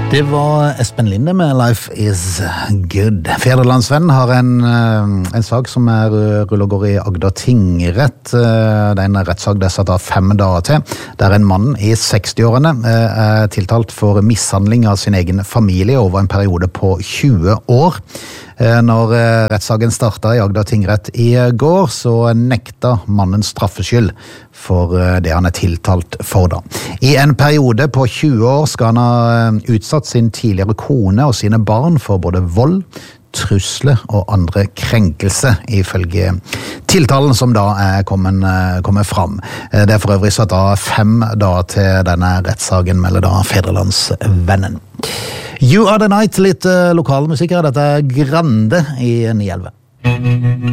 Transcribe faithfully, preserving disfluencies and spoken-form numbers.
Det var Espen Linde med Life is Good. Fedrelandsvennen har en, en sak som er ruller og går i Agder tingrett. Det er en rettssak det er satt av fem dager til. Der en mann i sekstiårene er tiltalt for mishandling av sin egen familie over en periode på tjue år. Når rettssaken startet i Agder tingrett i går, så nekta mannen straffskyld for det han er tiltalt for da. I en periode på tjue år skal han ha utsatt sin tidligere kone og sine barn for både vold, trusler og andre krenkelse, ifølge tiltalen som da er kommet, kommet fram. Det er for øvrig satt av fem dager til denne rettssaken, melder da Fedrelandsvennen. You Are The Night, litt lokalmusikk her. Dette er Grande i ni elleve.